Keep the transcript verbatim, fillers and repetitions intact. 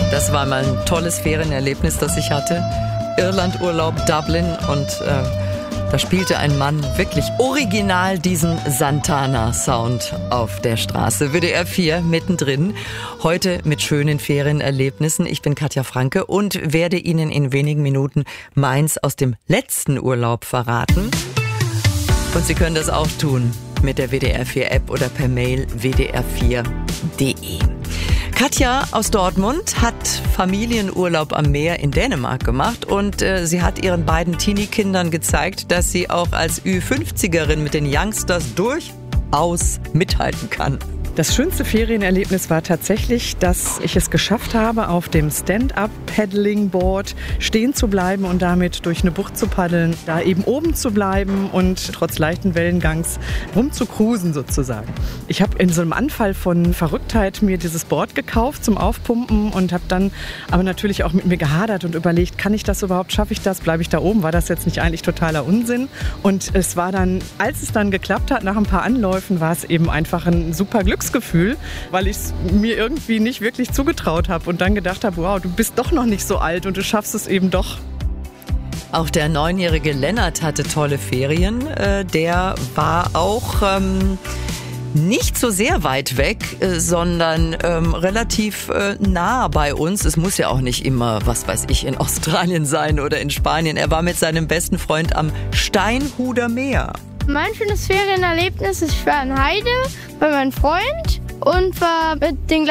Das war mal ein tolles Ferienerlebnis, das ich hatte. Irlandurlaub, Dublin, und äh, da spielte ein Mann wirklich original diesen Santana-Sound auf der Straße. W D R vier mittendrin, heute mit schönen Ferienerlebnissen. Ich bin Katja Franke und werde Ihnen in wenigen Minuten meins aus dem letzten Urlaub verraten. Und Sie können das auch tun mit der W D R vier App oder per Mail w d r vier punkt d e. Katja aus Dortmund hat Familienurlaub am Meer in Dänemark gemacht und äh, sie hat ihren beiden Teenie-Kindern gezeigt, dass sie auch als Ü fünfzigerin mit den Youngsters durchaus mithalten kann. Das schönste Ferienerlebnis war tatsächlich, dass ich es geschafft habe, auf dem Stand-Up-Paddling-Board stehen zu bleiben und damit durch eine Bucht zu paddeln, da eben oben zu bleiben und trotz leichten Wellengangs rumzucruisen sozusagen. Ich habe in so einem Anfall von Verrücktheit mir dieses Board gekauft zum Aufpumpen und habe dann aber natürlich auch mit mir gehadert und überlegt, kann ich das überhaupt, schaffe ich das, bleibe ich da oben, war das jetzt nicht eigentlich totaler Unsinn? Und es war dann, als es dann geklappt hat, nach ein paar Anläufen, war es eben einfach ein super Glücksgefühl. Gefühl, weil ich es mir irgendwie nicht wirklich zugetraut habe und dann gedacht habe, wow, du bist doch noch nicht so alt und du schaffst es eben doch. Auch der neunjährige Lennart hatte tolle Ferien. Der war auch ähm, nicht so sehr weit weg, sondern ähm, relativ äh, nah bei uns. Es muss ja auch nicht immer, was weiß ich, in Australien sein oder in Spanien. Er war mit seinem besten Freund am Steinhuder Meer. Mein schönes Ferienerlebnis ist, ich war in Heide bei meinem Freund und war mit den